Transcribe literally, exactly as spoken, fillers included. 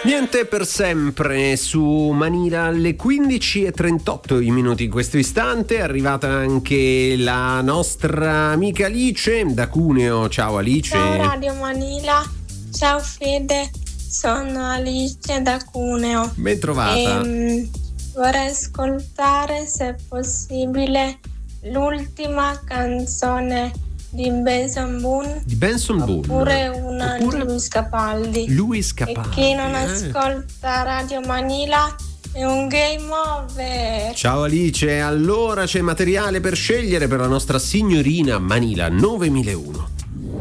Niente per sempre su Manila alle quindici e trentotto i minuti in questo istante. È arrivata anche la nostra amica Alice da Cuneo. Ciao Alice. Ciao Radio Manila, ciao Fede, sono Alice da Cuneo. Ben trovata. E, vorrei ascoltare, se possibile, l'ultima canzone di Benson Boone, di Benson Boone oppure una oppure... di Luis Capaldi. Luis Capaldi. E chi non eh. ascolta Radio Manila è un game over. Ciao Alice, allora c'è materiale per scegliere per la nostra signorina Manila nove mille uno.